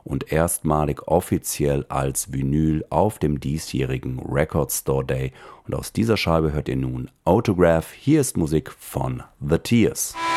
und erstmalig offiziell als Vinyl auf dem diesjährigen Record Store Day. Und aus dieser Scheibe hört ihr nun Autograph. Hier ist Musik von The Tears.